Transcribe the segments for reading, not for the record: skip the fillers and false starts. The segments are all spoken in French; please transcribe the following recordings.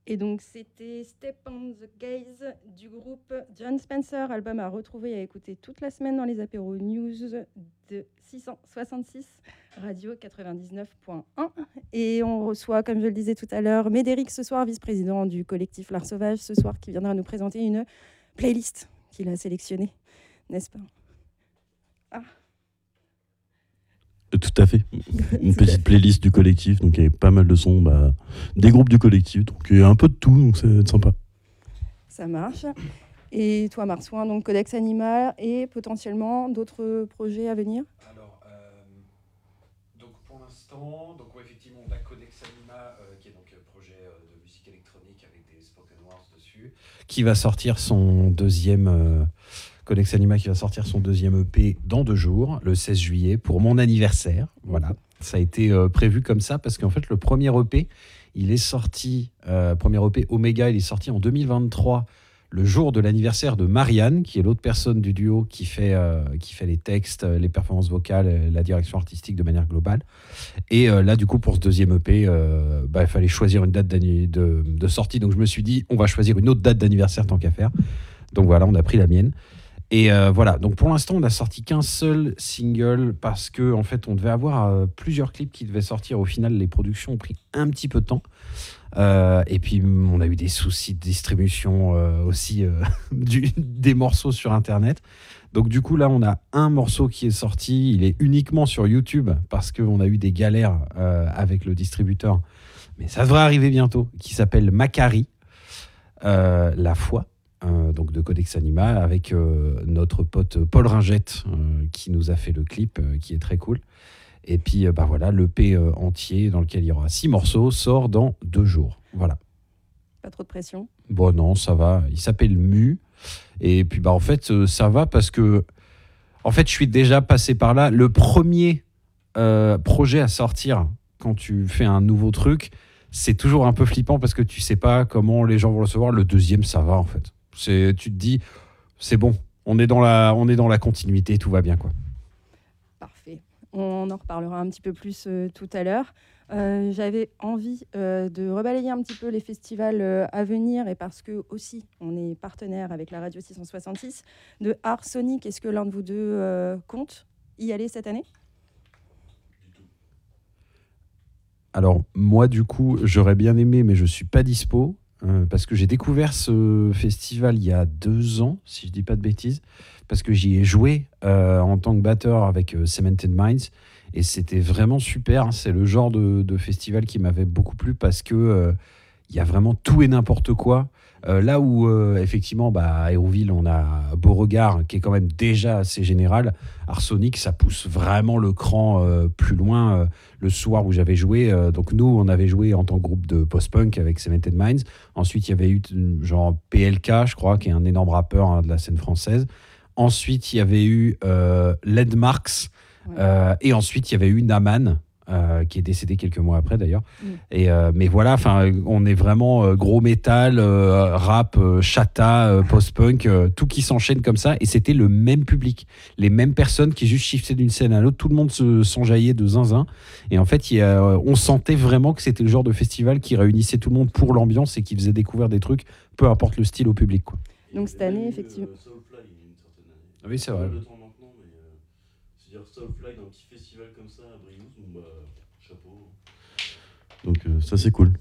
Et donc, c'était Step on the Gaze du groupe John Spencer, album à retrouver et à écouter toute la semaine dans les apéros news de 666 Radio 99.1. Et on reçoit, comme je le disais tout à l'heure, Médéric ce soir, vice-président du collectif L'Art Sauvage ce soir, qui viendra nous présenter une playlist qu'il a sélectionnée, n'est-ce pas? Tout à fait. Une petite playlist du collectif, donc il y avait pas mal de sons des groupes du collectif, donc il y a un peu de tout, donc c'est sympa. Ça marche. Et toi, Marsouin, donc Codex Animal et potentiellement d'autres projets à venir? Alors, donc pour l'instant, donc ouais, effectivement, on a Codex Anima, qui est donc un projet de musique électronique avec des spoken words dessus, qui va sortir son deuxième Codex Anima qui va sortir son deuxième EP dans 2 jours, le 16 juillet, pour mon anniversaire. Voilà, ça a été prévu comme ça parce qu'en fait, le premier EP, il est sorti, premier EP Omega, il est sorti en 2023, le jour de l'anniversaire de Marianne, qui est l'autre personne du duo qui fait les textes, les performances vocales, la direction artistique de manière globale. Et là, du coup, pour ce deuxième EP, il fallait choisir une date de sortie. Donc, je me suis dit, on va choisir une autre date d'anniversaire tant qu'à faire. Donc voilà, on a pris la mienne. Et voilà, donc pour l'instant, on n'a sorti qu'un seul single parce que en fait, on devait avoir plusieurs clips qui devaient sortir. Au final, les productions ont pris un petit peu de temps. Et puis, on a eu des soucis de distribution aussi des morceaux sur Internet. Donc du coup, là, on a un morceau qui est sorti. Il est uniquement sur YouTube parce qu'on a eu des galères avec le distributeur. Mais ça devrait arriver bientôt, qui s'appelle Macari, La Foi. Donc de Codex Anima avec notre pote Paul Ringette qui nous a fait le clip qui est très cool. Et puis voilà, l'EP entier dans lequel il y aura 6 morceaux sort dans 2 jours. Voilà. Pas trop de pression? Bon non, ça va. Il s'appelle Mu. Et puis en fait, ça va parce que en fait, je suis déjà passé par là. Le premier projet à sortir quand tu fais un nouveau truc, c'est toujours un peu flippant parce que tu sais pas comment les gens vont le recevoir. Le deuxième, ça va en fait. Tu te dis, c'est bon, on est dans la continuité, tout va bien, quoi. Parfait. On en reparlera un petit peu plus tout à l'heure. J'avais envie de rebalayer un petit peu les festivals à venir et parce que aussi on est partenaire avec la radio 666 de Art Sonic. Est-ce que l'un de vous deux compte y aller cette année? Alors moi du coup j'aurais bien aimé mais je suis pas dispo parce que j'ai découvert ce festival il y a 2 ans si je dis pas de bêtises parce que j'y ai joué en tant que batteur avec Cemented Minds et c'était vraiment super, hein. C'est le genre de festival qui m'avait beaucoup plu parce que il y a vraiment tout et n'importe quoi. Là où, effectivement, à Hérouville, on a Beauregard, qui est quand même déjà assez général. Arsonic, ça pousse vraiment le cran plus loin. Le soir où j'avais joué, donc nous, on avait joué en tant que groupe de post-punk avec Cemented Minds. Ensuite, il y avait eu genre PLK, je crois, qui est un énorme rappeur, hein, de la scène française. Ensuite, il y avait eu Landmarks. Ouais. Et ensuite, il y avait eu Naman, qui est décédé quelques mois après d'ailleurs. Et mais voilà, on est vraiment gros métal, rap, chata, post-punk, tout qui s'enchaîne comme ça. Et c'était le même public, les mêmes personnes qui juste shiftaient d'une scène à l'autre. Tout le monde s'enjaillait de zinzin. Et en fait, on sentait vraiment que c'était le genre de festival qui réunissait tout le monde pour l'ambiance et qui faisait découvrir des trucs, peu importe le style, au public, quoi. Donc cette année, effectivement. Soulfly, une certaine année. Oui, c'est vrai. C'est-à-dire Soulfly dans un petit festival comme ça à Briouze, chapeau. Donc ça c'est cool.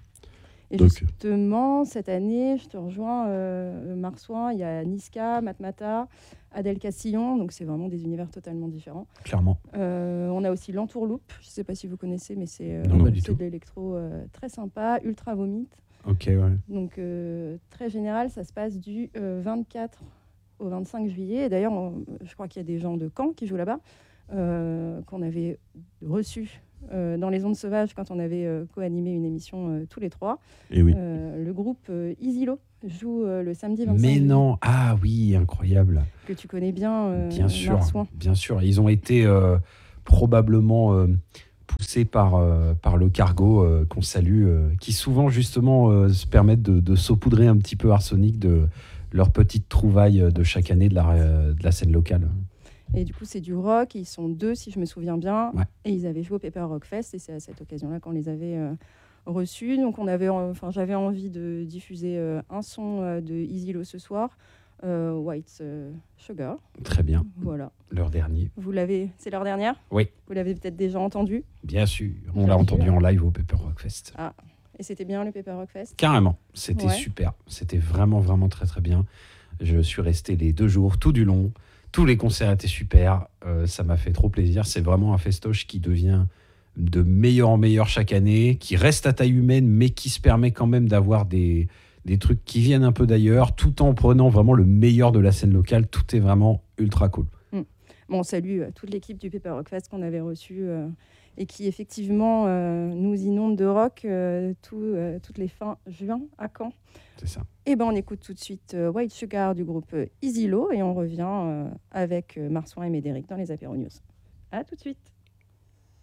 Et donc, justement, cette année, je te rejoins, Marsouin, il y a Niska, Matmata, Adèle Castillon, donc c'est vraiment des univers totalement différents. Clairement. On a aussi l'Entourloupe, je ne sais pas si vous connaissez, mais c'est de l'électro très sympa, Ultra Vomit. Ok, ouais. Donc très général, ça se passe du 24 au 25 juillet. Et d'ailleurs, je crois qu'il y a des gens de Caen qui jouent là-bas, qu'on avait reçus dans les Ondes Sauvages quand on avait co-animé une émission tous les 3. Et oui. Le groupe Easylo joue le samedi 25 Mais juillet. Non, ah oui, incroyable. Que tu connais bien, bien sûr, Marsouin. Bien sûr. Ils ont été probablement poussés par le Cargo, qu'on salue, qui souvent justement se permettent de saupoudrer un petit peu Arsonic de leur petite trouvaille de chaque année de la scène locale. Et du coup, c'est du rock. Ils sont 2, si je me souviens bien. Ouais. Et ils avaient joué au Paper Rock Fest. Et c'est à cette occasion-là qu'on les avait reçu. Donc j'avais envie de diffuser un son de Easy Lo ce soir, White Sugar. Très bien. Voilà. Leur dernier. C'est leur dernière ? Oui. Vous l'avez peut-être déjà entendu ? Bien sûr. On l'a entendu en live au Paper Rock Fest. Ah. Et c'était bien le Paper Rock Fest ? Carrément. C'était super. C'était vraiment, vraiment très, très bien. Je suis resté les 2 jours, tout du long. Tous les concerts étaient super. Ça m'a fait trop plaisir. C'est vraiment un festoche qui devient de meilleur en meilleur chaque année, qui reste à taille humaine, mais qui se permet quand même d'avoir des trucs qui viennent un peu d'ailleurs, tout en prenant vraiment le meilleur de la scène locale. Tout est vraiment ultra cool. Bon, on salue toute l'équipe du Paper Rock Fest qu'on avait reçu et qui effectivement nous inonde de rock toutes les fins juin à Caen. C'est ça. Et ben on écoute tout de suite White Sugar du groupe Easy Lo et on revient avec Marsouin et Médéric dans les Apéro News. À tout de suite.